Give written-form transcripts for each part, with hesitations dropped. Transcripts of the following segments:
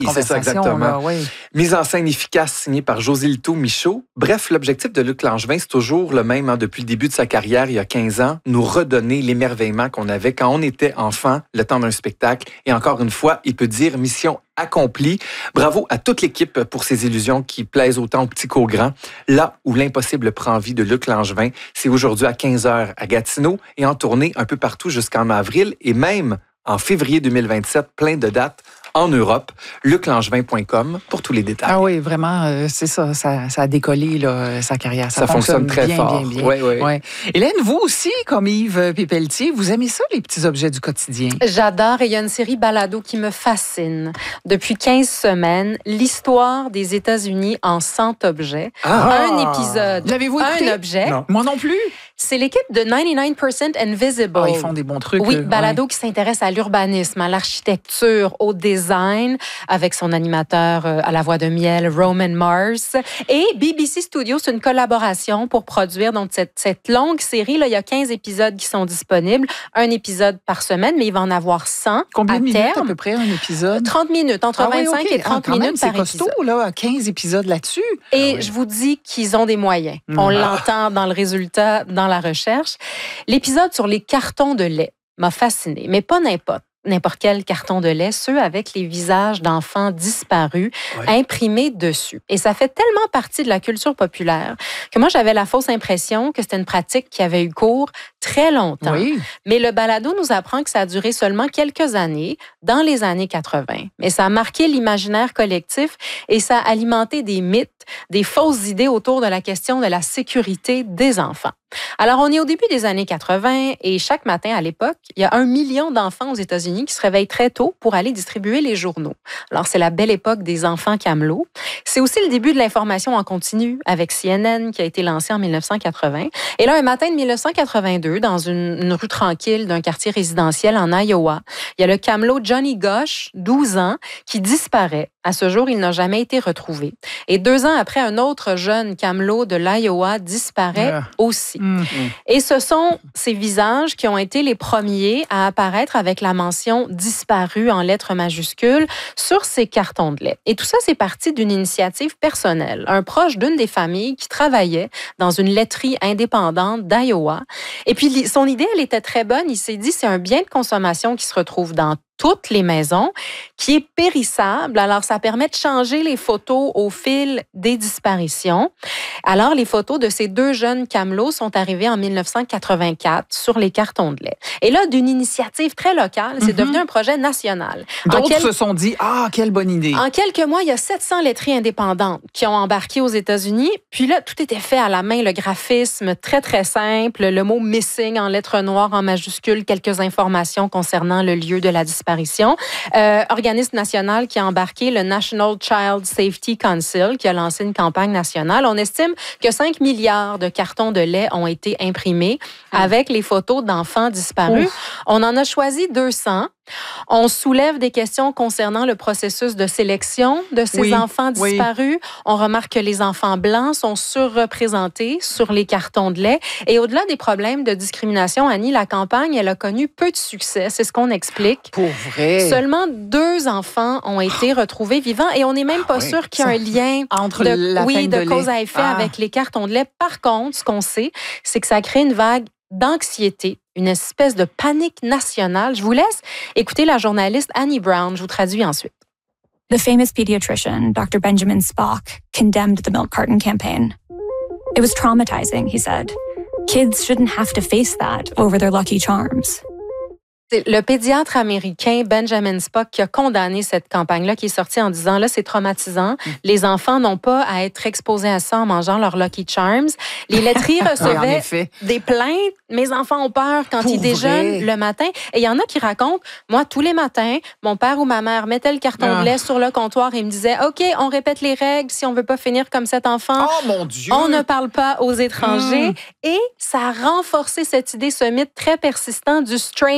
C'est ça, exactement. Là, oui. Mise en scène efficace signée par José-Lito Michaud. Bref, l'objectif de Luc Langevin, c'est toujours le même depuis le début de sa carrière, il y a 15 ans, nous redonner l'émerveillement qu'on avait quand on était enfant, le temps d'un spectacle. Et encore une fois, il peut dire mission accomplie. Bravo à toute l'équipe pour ces illusions qui plaisent autant aux petits qu'aux grands. Là où l'impossible prend vie de Luc Langevin, c'est aujourd'hui à 15h à Gatineau et en tournée un peu partout jusqu'en avril et même en février 2027, plein de dates en Europe. luclangevin.com pour tous les détails. Ah oui, vraiment, c'est ça. Ça a décollé là, sa carrière. Ça fonctionne très bien, fort. Bien. Oui, oui. Ouais. Hélène, vous aussi, comme Yves Pépeltier, vous aimez ça, les petits objets du quotidien? J'adore et il y a une série balado qui me fascine. Depuis 15 semaines, l'histoire des États-Unis en 100 objets. Un épisode, l'avez-vous écouté? Un objet. Non. Moi non plus. C'est l'équipe de 99% Invisible. Ils font des bons trucs. Oui, balado qui s'intéresse à l'urbanisme, à l'architecture, au design, avec son animateur à la voix de miel, Roman Mars. Et BBC Studios, c'est une collaboration pour produire donc cette longue série. Là, il y a 15 épisodes qui sont disponibles, un épisode par semaine, mais il va en avoir 100 Combien à de minutes terme. À peu près un épisode? 30 minutes, entre 25 et 30 minutes par épisode. C'est costaud, là, 15 épisodes là-dessus. Et je vous dis qu'ils ont des moyens. On l'entend dans le résultat, dans la recherche. L'épisode sur les cartons de lait m'a fasciné, mais pas n'importe quel carton de lait, ceux avec les visages d'enfants disparus imprimés dessus. Et ça fait tellement partie de la culture populaire que moi, j'avais la fausse impression que c'était une pratique qui avait eu cours très longtemps. Oui. Mais le balado nous apprend que ça a duré seulement quelques années, dans les années 80. Mais ça a marqué l'imaginaire collectif et ça a alimenté des mythes, des fausses idées autour de la question de la sécurité des enfants. Alors, on est au début des années 80 et chaque matin à l'époque, il y a 1 million d'enfants aux États-Unis qui se réveillent très tôt pour aller distribuer les journaux. Alors, c'est la belle époque des enfants camelots. C'est aussi le début de l'information en continu avec CNN qui a été lancé en 1980. Et là, un matin de 1982, dans une rue tranquille d'un quartier résidentiel en Iowa, il y a le camelot Johnny Gosch, 12 ans, qui disparaît. À ce jour, il n'a jamais été retrouvé. Et 2 ans après, un autre jeune camelot de l'Iowa disparaît aussi. Et ce sont ces visages qui ont été les premiers à apparaître avec la mention « disparu » en lettres majuscules sur ces cartons de lait. Et tout ça, c'est parti d'une initiative personnelle. Un proche d'une des familles qui travaillait dans une laiterie indépendante d'Iowa. Et puis, son idée, elle était très bonne. Il s'est dit, c'est un bien de consommation qui se retrouve dans toutes les maisons, qui est périssable. Alors, ça permet de changer les photos au fil des disparitions. Alors, les photos de ces 2 jeunes camelots sont arrivées en 1984 sur les cartons de lait. Et là, d'une initiative très locale, c'est devenu un projet national. D'autres se sont dit, quelle bonne idée. En quelques mois, il y a 700 laiteries indépendantes qui ont embarqué aux États-Unis. Puis là, tout était fait à la main, le graphisme très, très simple, le mot « missing » en lettres noires, en majuscules, quelques informations concernant le lieu de la disparition. Organisme national qui a embarqué le National Child Safety Council, qui a lancé une campagne nationale. On estime que 5 milliards de cartons de lait ont été imprimés avec les photos d'enfants disparus. On en a choisi 200. On soulève des questions concernant le processus de sélection de ces enfants disparus. On remarque que les enfants blancs sont surreprésentés sur les cartons de lait. Et au-delà des problèmes de discrimination, Annie, la campagne, elle a connu peu de succès. C'est ce qu'on explique. Pour vrai? Seulement 2 enfants ont été retrouvés vivants et on n'est même pas sûr qu'il y a un lien entre de cause à effet avec les cartons de lait. Par contre, ce qu'on sait, c'est que ça crée une vague d'anxiété, une espèce de panique nationale. Je vous laisse écouter la journaliste Annie Brown. Je vous traduis ensuite. The famous pediatrician, Dr. Benjamin Spock, condemned the milk carton campaign. It was traumatizing, he said. Kids shouldn't have to face that over their Lucky Charms. C'est le pédiatre américain Benjamin Spock qui a condamné cette campagne-là, qui est sortie en disant, là, c'est traumatisant. Les enfants n'ont pas à être exposés à ça en mangeant leur Lucky Charms. Les laiteries recevaient des plaintes. Mes enfants ont peur quand ils déjeunent le matin. Et il y en a qui racontent, moi, tous les matins, mon père ou ma mère mettait le carton de lait sur le comptoir et me disait, OK, on répète les règles si on veut pas finir comme cet enfant. Oh, mon Dieu! On ne parle pas aux étrangers. Et ça a renforcé cette idée, ce mythe très persistant du stranger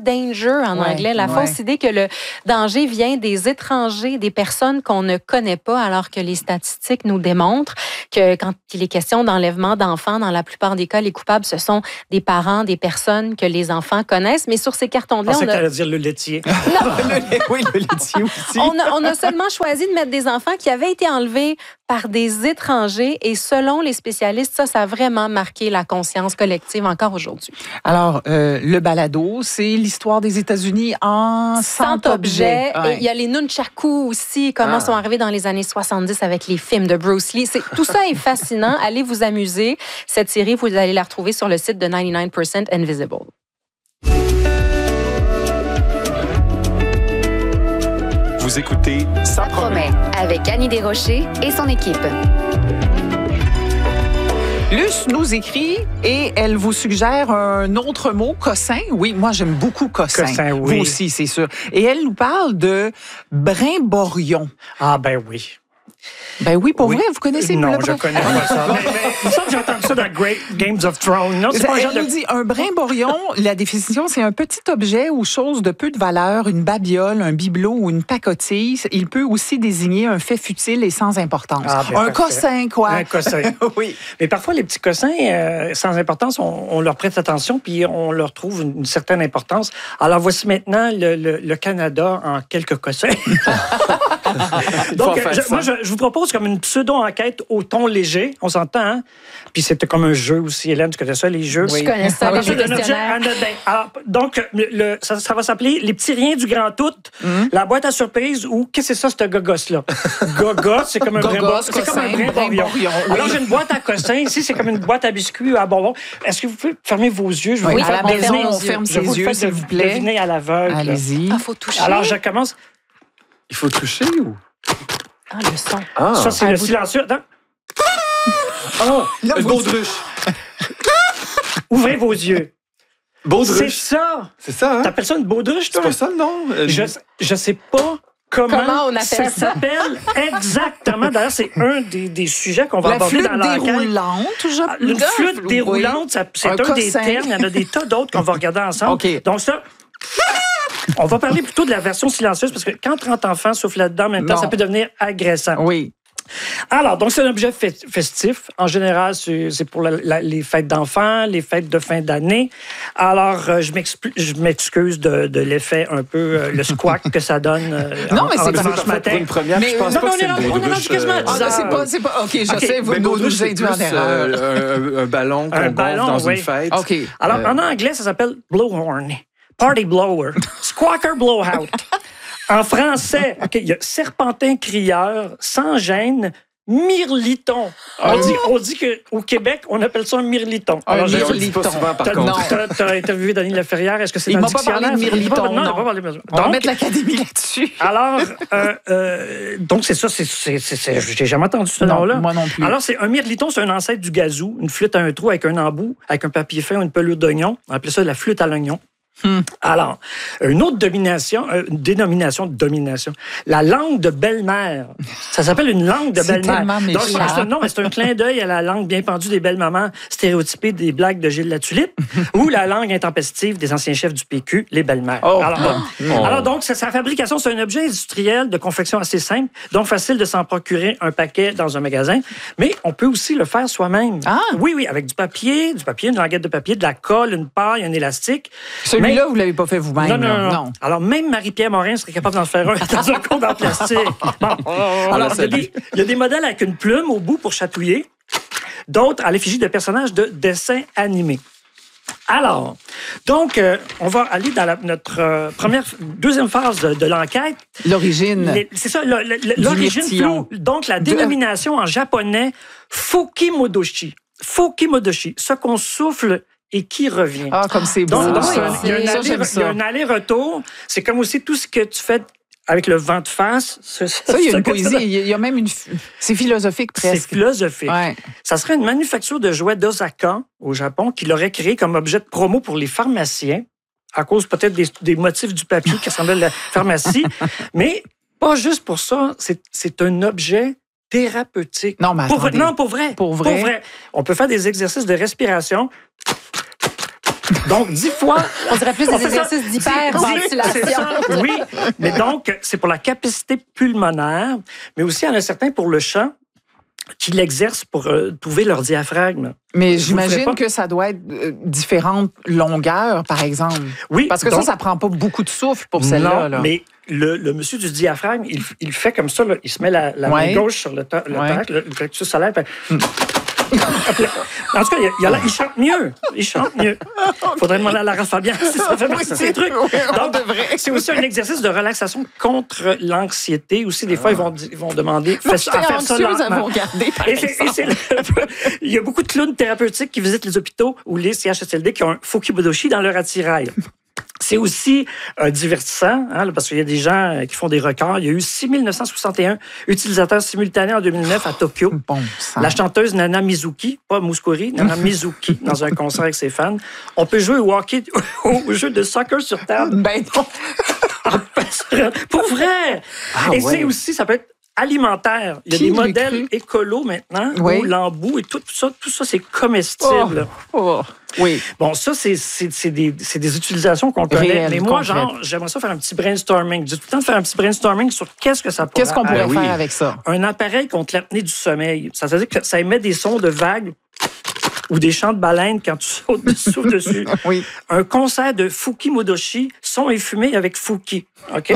danger en anglais, la fausse idée que le danger vient des étrangers, des personnes qu'on ne connaît pas, alors que les statistiques nous démontrent que quand il est question d'enlèvement d'enfants, dans la plupart des cas, les coupables, ce sont des parents, des personnes que les enfants connaissent. Mais sur ces cartons-là, on a... dire le laitier. Oui, le laitier aussi. On a seulement choisi de mettre des enfants qui avaient été enlevés par des étrangers et selon les spécialistes, ça a vraiment marqué la conscience collective encore aujourd'hui. Alors, le balado, c'est l'histoire des États-Unis en 100 objets. Et il y a les nunchakus aussi, comment sont arrivés dans les années 70 avec les films de Bruce Lee. Tout ça est fascinant. Allez vous amuser. Cette série, vous allez la retrouver sur le site de 99% Invisible. Vous écoutez Ça promet avec Annie Desrochers et son équipe. Luce nous écrit et elle vous suggère un autre mot, cossin. Oui, moi j'aime beaucoup cossin. Cossin, oui. Vous aussi, c'est sûr. Et elle nous parle de brimborion. Ah ben oui. Ben oui, pour vrai, vous connaissez Non, le je connais pas ça. mais il me semble que j'ai entendu ça dans Great Games of Thrones. Non, c'est pas un genre Elle nous dit, un brimborion, la définition, c'est un petit objet ou chose de peu de valeur, une babiole, un bibelot ou une pacotille. Il peut aussi désigner un fait futile et sans importance. Ah, ben un parfait. cossin, quoi. Un cossin. Oui. Mais parfois, les petits cossins, sans importance, on leur prête attention puis on leur trouve une certaine importance. Alors, voici maintenant le Canada en quelques cossins. Donc, moi, je vous propose comme une pseudo-enquête au ton léger. On s'entend, hein? Puis c'était comme un jeu aussi. Hélène, tu connais ça, les jeux? Oui. Je connais ça, les jeux questionnaires. Alors, donc, ça va s'appeler Les petits riens du grand tout, la boîte à surprise ou qu'est-ce que c'est ça, ce gogos-là? Gogos, c'est comme un brimborion. Alors, j'ai une boîte à cossins. Ici, c'est comme une boîte à biscuits ou à bonbons. Est-ce que vous pouvez fermer vos yeux? Oui, à la maison, on ferme ses yeux, s'il vous plaît. Deviner à l'aveugle. Allez-y. Ah, faut toucher. Alors, je commence. Il faut toucher ou? Ah, le son. Ah. Ça, c'est le silencieux. Attends. Oh, Une baudruche. ouvrez vos yeux. C'est Baudruche. ça. C'est ça, hein? T'appelles ça une baudruche, toi? C'est pas ça le nom? Je sais pas comment on appelle ça. s'appelle exactement. D'ailleurs, c'est un des sujets qu'on va La aborder flûte dans l'enquête. déroulante, je Une flûte déroulante, c'est un des cossin. termes. Il y en a des tas d'autres qu'on va regarder ensemble. OK. Donc ça... On va parler plutôt de la version silencieuse parce que quand 30 enfants soufflent là-dedans en même temps, Non. ça peut devenir agressant. Oui. Alors, donc c'est un objet festif. En général, c'est pour les fêtes d'enfants, les fêtes de fin d'année. Alors, je m'excuse de l'effet un peu, le squawk que ça donne Non, mais c'est dimanche matin. Pour une première, Mais, je pense non, pas non, que c'est on est une rendu baudruche. quasiment à 10 heures. C'est pas. OK, je sais, vous Mais nous baudruche, c'est induit en plus erreur. un ballon qu'on Un gonfle ballon, dans oui. une fête. OK. Alors, en anglais, ça s'appelle blowhorn, party blower, squawker blowout. En français, OK, il y a serpentin crieur, sans gêne, mirliton. On dit qu'au Québec, on appelle ça un mirliton. Alors, Mais on le dit pas souvent, par contre. T'as interviewé Danny Laferrière. Est-ce que c'est Il dans m'a le pas parlé de dictionnaire? mirliton, Non, il non. m'a pas parlé de On va Donc, mettre l'Académie là-dessus. alors, donc c'est ça, j'ai jamais entendu ce Non, nom-là. moi non plus. Alors, un mirliton, c'est un ancêtre du gazou, une flûte à un trou avec un embout, avec un papier fin ou une pelure d'oignon. On appelait ça la flûte à l'oignon. Alors, une autre dénomination, la langue de belle-mère. Ça s'appelle une langue de C'est belle-mère. tellement Donc, méchant. non, mais c'est un clin d'œil à la langue bien pendue des belles-mamans stéréotypées des blagues de Gilles Latulippe ou la langue intempestive des anciens chefs du PQ, les belles-mères. Oh. Alors, donc, sa fabrication, c'est un objet industriel de confection assez simple, donc facile de s'en procurer un paquet dans un magasin, mais on peut aussi le faire soi-même. Ah. Oui, avec du papier, une languette de papier, de la colle, une paille, un élastique. Celui-là, vous l'avez pas fait vous-même. Non. Alors, même Marie-Pierre Morin serait capable d'en faire un dans un conte en plastique. Bon. Alors, il y a des modèles avec une plume au bout pour chatouiller, d'autres à l'effigie de personnages de dessins animés. Alors, donc, on va aller dans notre deuxième phase de l'enquête. L'origine. C'est ça, l'origine mirtillon. floue. Donc, la dénomination en japonais, Fukimodoshi. Fukimodoshi, ce qu'on souffle et qui revient. Ah, comme c'est beau. Donc, ça. il y a j'aime ça. un aller-retour. C'est comme aussi tout ce que tu fais avec le vent de face. Ça, il y a une poésie. Il y a même une... C'est philosophique, C'est presque. philosophique. Ouais. Ça serait une manufacture de jouets d'Osaka, au Japon, qui l'aurait créé comme objet de promo pour les pharmaciens, à cause peut-être des motifs du papier qui ressemblaient à la pharmacie. Mais pas juste pour ça, c'est un objet thérapeutique. Non, mais pour attendez. vrai. Pour vrai? On peut faire des exercices de respiration. Donc, 10 fois... On dirait plus des exercices d'hyperventilation. Oui, mais donc, c'est pour la capacité pulmonaire, mais aussi, il y en a certains pour le chant qui l'exercent pour trouver leur diaphragme. Mais j'imagine que ça doit être différentes longueurs, par exemple. Oui. Parce que donc, ça prend pas beaucoup de souffle pour celle-là. Non, mais le monsieur du diaphragme, il fait comme ça. Là. Il se met la main gauche sur le thorax, le plexus solaire. En tout cas, il chante mieux. Il chante mieux. Il faudrait demander à Lara Fabian si ça fait partie de ces trucs. Donc, c'est aussi un exercice de relaxation contre l'anxiété. Aussi, des fois, ils vont demander à faire ça lentement. Il y a beaucoup de clowns thérapeutiques qui visitent les hôpitaux ou les CHSLD qui ont un Fukimudoshi dans leur attirail. C'est aussi divertissant, parce qu'il y a des gens qui font des records. Il y a eu 6 961 utilisateurs simultanés en 2009 à Tokyo. Bon sang. La chanteuse Nana Mizuki, pas Mouskouri, Nana Mizuki, dans un concert avec ses fans. On peut jouer au jeu de soccer sur table. Ben non. Pour vrai! Et c'est aussi, ça peut être alimentaire. Il y a des modèles écolos maintenant, où l'embout et tout ça, c'est comestible. Oui. Bon, ça, c'est des utilisations qu'on connaît. Mais moi, j'aimerais ça faire un petit brainstorming. J'ai tout le temps de faire un petit brainstorming sur qu'est-ce qu'on pourrait faire avec ça? Un appareil contre l'apnée du sommeil. Ça veut dire que ça émet des sons de vagues ou des chants de baleines quand tu sautes dessus. Oui. Un concert de Fukimudoshi, son et fumée avec Fuki. OK?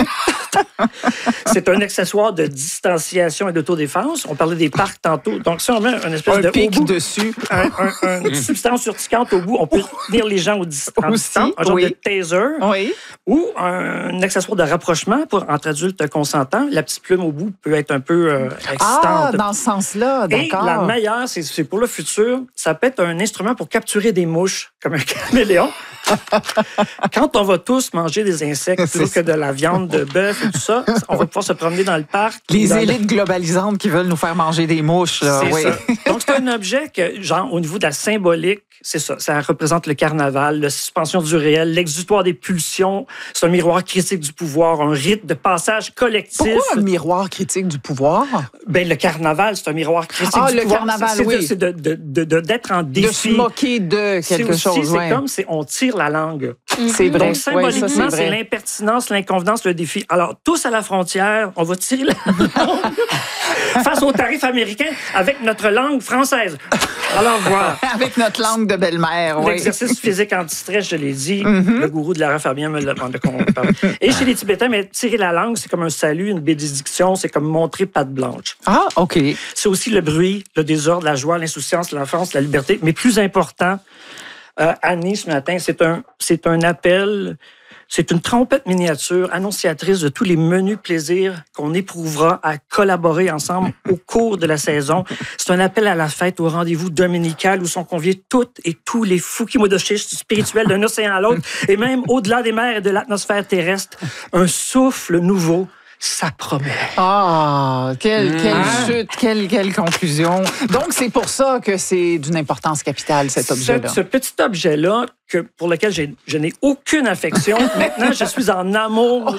C'est un accessoire de distanciation et d'autodéfense. On parlait des parcs tantôt. Donc, si on met une espèce de pic dessus, une substance urticante au bout, on peut tenir les gens en distance, un genre de taser, ou un accessoire de rapprochement pour entre adultes consentants. La petite plume au bout peut être un peu excitante. Ah, dans ce sens-là, d'accord. Et la meilleure, c'est pour le futur, ça peut être un instrument pour capturer des mouches, comme un caméléon. Quand on va tous manger des insectes plutôt que de la viande de bœuf et tout ça, on va pouvoir se promener dans le parc. Les élites globalisantes qui veulent nous faire manger des mouches. Là. C'est ça. Donc, c'est un objet que, genre, au niveau de la symbolique, c'est ça. Ça représente le carnaval, la suspension du réel, l'exutoire des pulsions. C'est un miroir critique du pouvoir, un rite de passage collectif. Pourquoi un miroir critique du pouvoir? Ben, le carnaval, c'est un miroir critique du pouvoir. Ah, le carnaval, oui. C'est d'être en défi. De se moquer de quelque chose. C'est comme si on tire la langue. C'est vrai. Donc, symboliquement, c'est l'impertinence, l'inconvenance, le défi. Alors, tous à la frontière, on va tirer la langue face aux tarifs américains avec notre langue française. Alors, voilà. Avec notre langue de belle-mère, oui. L'exercice physique anti-stress, je l'ai dit. Le gourou de Lara Fabian me l'a demandé qu'on parle. Et chez les Tibétains, mais tirer la langue, c'est comme un salut, une bénédiction, c'est comme montrer patte blanche. Ah, OK. C'est aussi le bruit, le désordre, la joie, l'insouciance, l'enfance, la liberté. Mais plus important, Annie, ce matin, c'est un appel, c'est une trompette miniature annonciatrice de tous les menus plaisirs qu'on éprouvera à collaborer ensemble au cours de la saison. C'est un appel à la fête, au rendez-vous dominical où sont conviés toutes et tous les Fukimodoshistes spirituels d'un océan à l'autre et même au-delà des mers et de l'atmosphère terrestre. Un souffle nouveau. Ça promet. Ah, quelle chute, quelle conclusion. Donc, c'est pour ça que c'est d'une importance capitale, cet objet-là. Ce petit objet-là, pour lequel je n'ai aucune affection, maintenant, je suis en amour.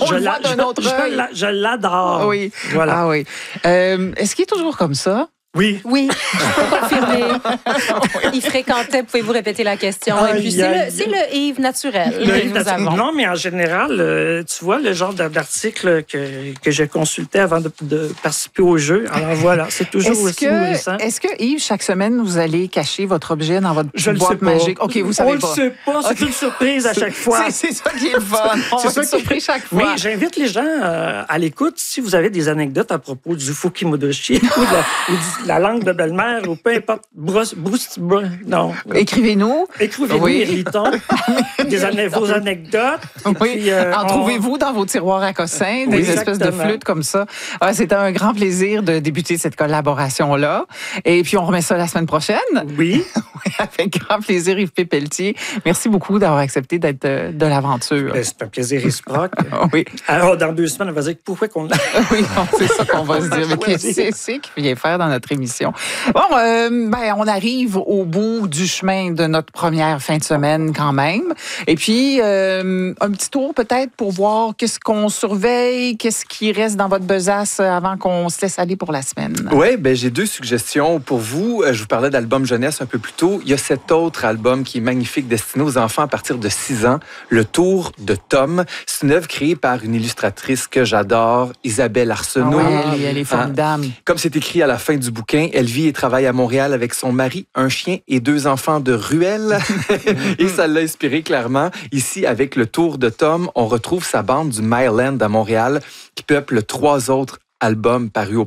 Je l'adore. Oui. Voilà. Ah oui. Est-ce qu'il est toujours comme ça? Oui. Oui, je peux confirmer. Il fréquentait, pouvez-vous répéter la question? Et puis, c'est le Yves naturel que nous avons. Non, mais en général, tu vois le genre d'article que j'ai consulté avant de participer au jeu. Alors voilà, c'est toujours aussi nourrissant. Est-ce que, Yves, chaque semaine, vous allez cacher votre objet dans votre boîte magique? OK, vous savez pas. On le sait pas, c'est une surprise à chaque fois. C'est ça qui est le fun. C'est ça qui est chaque fois. Mais j'invite les gens à l'écoute, si vous avez des anecdotes à propos du Fukimodoshi ou de la langue de belle-mère ou peu importe. Non. Écrivez-nous. Écrivez-nous, Irriton. Vos anecdotes. Oui. Puis, en trouvez-vous dans vos tiroirs à cossins, des espèces de flûtes comme ça. Ah, c'était un grand plaisir de débuter cette collaboration-là. Et puis, on remet ça la semaine prochaine. Oui. Oui, avec grand plaisir, Yves Pépeltier. Merci beaucoup d'avoir accepté d'être de l'aventure. C'est un plaisir réciproque. Oui. Alors, dans 2 semaines, on va dire pourquoi qu'on l'a. Oui, c'est ça qu'on va se dire. Mais qu'est-ce que c'est qu'il vient faire dans notre notre émission. Bon, on arrive au bout du chemin de notre première fin de semaine quand même. Et puis, un petit tour peut-être pour voir qu'est-ce qu'on surveille, qu'est-ce qui reste dans votre besace avant qu'on se laisse aller pour la semaine. Oui, j'ai 2 suggestions pour vous. Je vous parlais d'album jeunesse un peu plus tôt. Il y a cet autre album qui est magnifique, destiné aux enfants à partir de 6 ans, Le Tour de Tom. C'est une œuvre créée par une illustratrice que j'adore, Isabelle Arsenault. Oui, elle est formidable. Comme c'est écrit à la fin du bouquin, elle vit et travaille à Montréal avec son mari, un chien et 2 enfants de ruelle. Et ça l'a inspiré clairement. Ici, avec Le Tour de Tom, on retrouve sa bande du Myland à Montréal qui peuple 3 autres albums parus